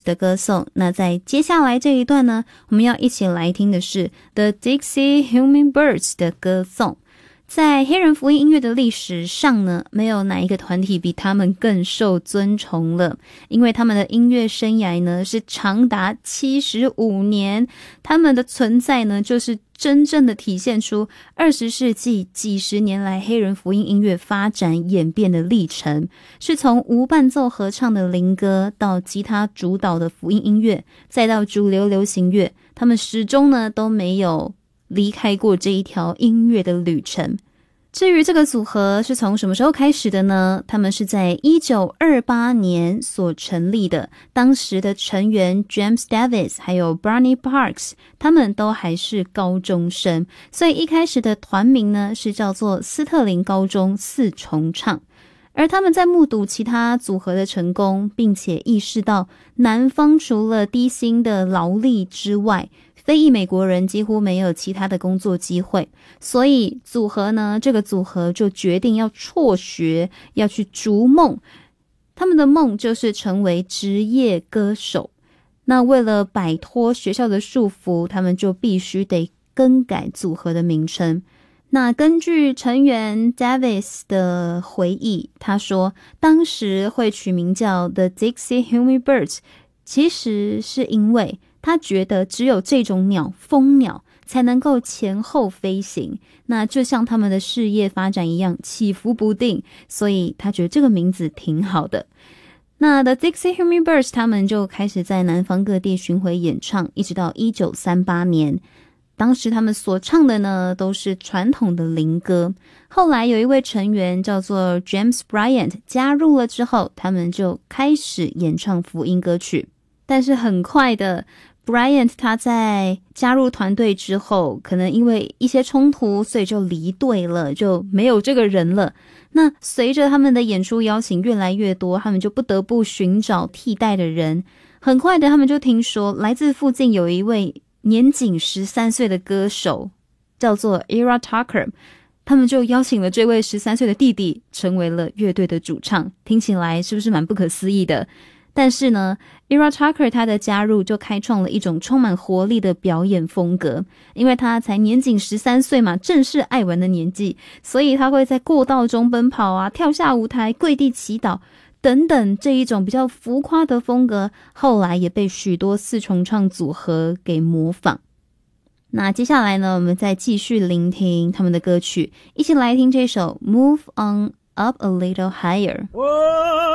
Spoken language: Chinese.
的歌颂。那在接下来这一段呢，我们要一起来听的是 The Dixie Hummingbirds 的歌颂。在黑人福音音乐的历史上呢，没有哪一个团体比他们更受尊崇了，因为他们的音乐生涯呢是长达75年，他们的存在呢就是真正的体现出20世纪几十年来黑人福音音乐发展演变的历程，是从无伴奏合唱的灵歌到吉他主导的福音音乐，再到主流流行乐，他们始终呢都没有离开过这一条音乐的旅程。至于这个组合是从什么时候开始的呢？他们是在1928年所成立的，当时的成员 James Davis 还有 Barney Parks 他们都还是高中生，所以一开始的团名呢是叫做斯特林高中四重唱。而他们在目睹其他组合的成功，并且意识到南方除了低薪的劳力之外，非裔美国人几乎没有其他的工作机会，所以这个组合就决定要辍学，要去逐梦。他们的梦就是成为职业歌手。那为了摆脱学校的束缚，他们就必须得更改组合的名称。那根据成员 Davis 的回忆，他说当时会取名叫 The Dixie Hummingbirds 其实是因为他觉得只有这种鸟，蜂鸟才能够前后飞行，那就像他们的事业发展一样起伏不定，所以他觉得这个名字挺好的。那 The Dixie Hummingbirds 他们就开始在南方各地巡回演唱，一直到1938年。当时他们所唱的呢都是传统的灵歌，后来有一位成员叫做 James Bryant 加入了之后，他们就开始演唱福音歌曲。但是很快的Bryant 他在加入团队之后，可能因为一些冲突，所以就离队了，就没有这个人了。那随着他们的演出邀请越来越多，他们就不得不寻找替代的人。很快的他们就听说来自附近有一位年仅13岁的歌手叫做 Ira Tucker， 他们就邀请了这位13岁的弟弟成为了乐队的主唱。听起来是不是蛮不可思议的？但是呢 Ira Tucker 他的加入就开创了一种充满活力的表演风格，因为他才年仅13岁嘛，正是爱玩的年纪，所以他会在过道中奔跑啊，跳下舞台，跪地祈祷等等，这一种比较浮夸的风格后来也被许多四重唱组合给模仿。那接下来呢，我们再继续聆听他们的歌曲，一起来听这首 Move on Up a Little Higher。